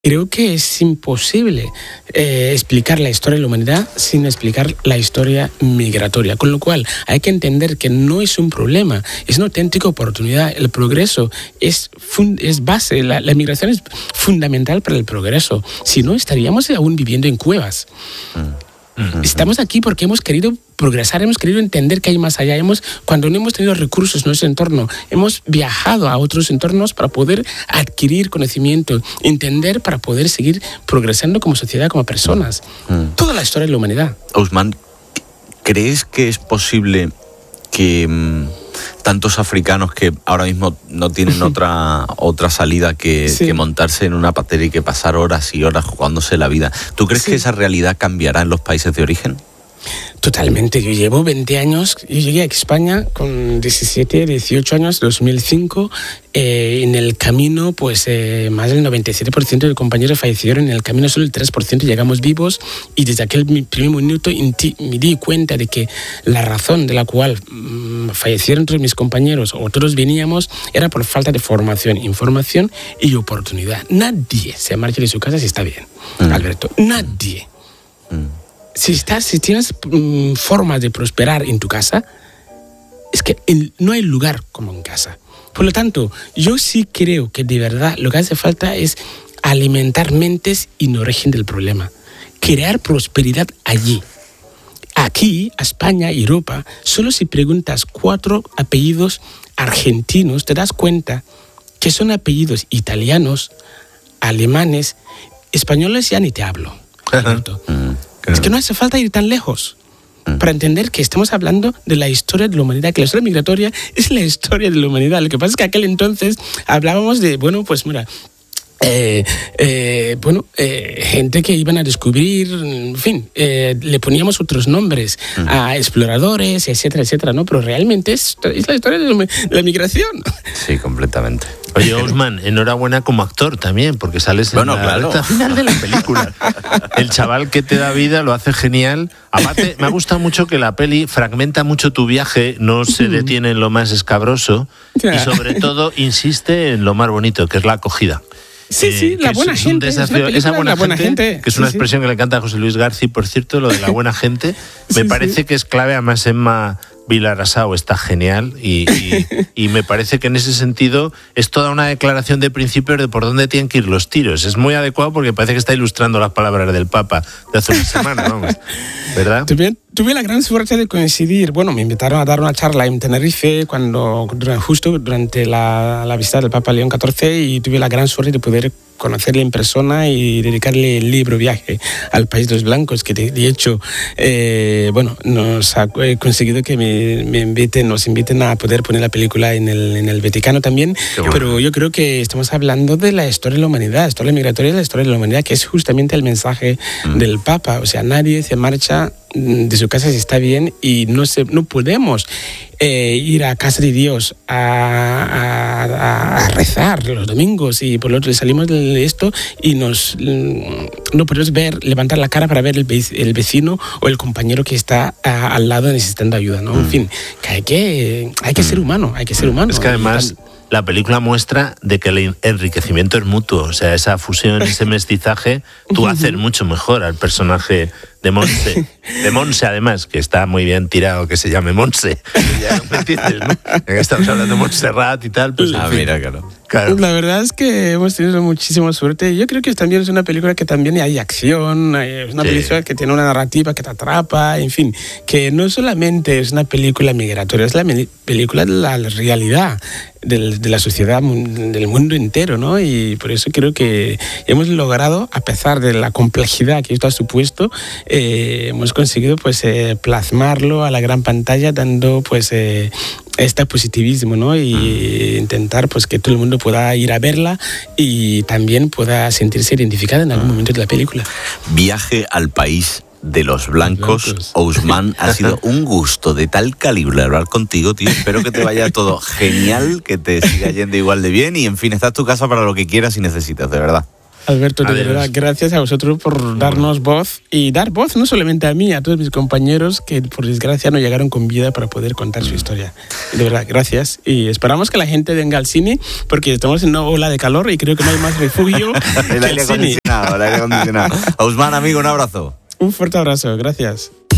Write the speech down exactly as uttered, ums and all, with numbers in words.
Creo que es imposible eh, explicar la historia de la humanidad sin explicar la historia migratoria. Con lo cual, hay que entender que no es un problema, es una auténtica oportunidad. El progreso es, fun- es base, la, la migración es fundamental para el progreso. Si no, estaríamos aún viviendo en cuevas. Mm. Estamos aquí porque hemos querido progresar, hemos querido entender que hay más allá. Hemos, cuando no hemos tenido recursos en nuestro entorno, hemos viajado a otros entornos para poder adquirir conocimiento, entender para poder seguir progresando como sociedad, como personas. Mm. Toda la historia de la humanidad. Ousmane, ¿crees que es posible que mmm, tantos africanos que ahora mismo no tienen otra, otra salida que, sí. que montarse en una patera y que pasar horas y horas jugándose la vida, ¿tú crees sí. que esa realidad cambiará en los países de origen? Totalmente. Yo llevo veinte años, yo llegué a España con diecisiete, dieciocho años, dos mil cinco. Eh, en el camino, pues eh, más del noventa y siete por ciento de compañeros fallecieron. En el camino solo el tres por ciento llegamos vivos. Y desde aquel primer minuto me di cuenta de que la razón de la cual mmm, fallecieron todos mis compañeros o todos veníamos era por falta de formación, información y oportunidad. Nadie se marcha de su casa si está bien, mm. Alberto. Nadie. Mm. Si, estás, si tienes mm, formas de prosperar en tu casa, es que en, no hay lugar como en casa. Por lo tanto, yo sí creo que de verdad lo que hace falta es alimentar mentes y no origen del problema. Crear prosperidad allí. Aquí, a España, Europa, solo si preguntas cuatro apellidos argentinos, te das cuenta que son apellidos italianos, alemanes, españoles ya ni te hablo. Es que no hace falta ir tan lejos para entender que estamos hablando de la historia de la humanidad, que la historia migratoria es la historia de la humanidad. Lo que pasa es que aquel entonces hablábamos de, bueno, pues mira, eh, eh, bueno, eh, gente que iban a descubrir, en fin, eh, le poníamos otros nombres uh-huh. a exploradores, etcétera, etcétera, ¿no? Pero realmente es, es la historia de la, de la migración. Sí, completamente. Oye, Ousmane, enhorabuena como actor también, porque sales bueno, en la claro. recta final de la película. El chaval que te da vida lo hace genial. Aparte, me ha gustado mucho que la peli fragmenta mucho tu viaje, no se detiene en lo más escabroso y sobre todo insiste en lo más bonito, que es la acogida. Sí, eh, sí, la buena gente. Es desafío, es esa buena, la buena gente, gente, que es una sí, expresión sí. que le encanta a José Luis García, por cierto, lo de la buena gente. Me sí, parece sí. que es clave, además Emma Vilarasau está genial y, y, y me parece que en ese sentido es toda una declaración de principios de por dónde tienen que ir los tiros. Es muy adecuado porque parece que está ilustrando las palabras del Papa de hace una semana, vamos, ¿verdad? Tuve, tuve la gran suerte de coincidir, bueno, me invitaron a dar una charla en Tenerife cuando justo durante la, la visita del Papa León catorce y tuve la gran suerte de poder conocerle en persona y dedicarle el libro Viaje al País de los Blancos, que de, de hecho, eh, bueno, nos ha conseguido que me, me inviten, nos inviten a poder poner la película en el, en el Vaticano también, bueno. Pero yo creo que estamos hablando de la historia de la humanidad, la historia migratoria es la historia de la humanidad, que es justamente el mensaje mm. del Papa, o sea, nadie se marcha de su casa si está bien y no, se, no podemos eh, ir a casa de Dios a, a, a rezar los domingos y por lo otro salimos de esto y nos no podemos ver, levantar la cara para ver el, el vecino o el compañero que está a, al lado necesitando ayuda, ¿no? Mm. En fin, que hay que, hay que mm. ser humano, hay que ser humano. Es que además la película muestra de que el enriquecimiento es mutuo, o sea, esa fusión, ese mestizaje, tú haces mucho mejor al personaje de Monse, de Monse además, que está muy bien tirado que se llame Monse, ya me entiendes, ¿no? Estamos hablando de Montserrat y tal, pues ah, en fin. Mira, claro. Claro. La verdad es que hemos tenido muchísima suerte. Yo creo que también es una película que también hay acción, es una sí. película que tiene una narrativa que te atrapa, en fin, que no solamente es una película migratoria, es la película de la realidad de, de la sociedad, del mundo entero, ¿no? Y por eso creo que hemos logrado, a pesar de la complejidad que esto ha supuesto, eh, hemos conseguido pues eh, plasmarlo a la gran pantalla, dando pues eh, este positivismo, ¿no? Y intentar pues que todo el mundo pueda ir a verla y también pueda sentirse identificada en algún momento de la película. Viaje al País de los Blancos. Blancos. Ousmane, ha sido un gusto de tal calibre hablar contigo, tío. Espero que te vaya todo genial, que te siga yendo igual de bien y, en fin, esta es tu casa para lo que quieras y necesitas, de verdad. Alberto, de verdad, gracias a vosotros por darnos voz y dar voz no solamente a mí, a todos mis compañeros que por desgracia no llegaron con vida para poder contar su historia. De verdad, gracias. Y esperamos que la gente venga al cine porque estamos en una ola de calor y creo que no hay más refugio el que aire el cine. acondicionado, el aire acondicionado. Ousmane, amigo, un abrazo. Un fuerte abrazo, gracias.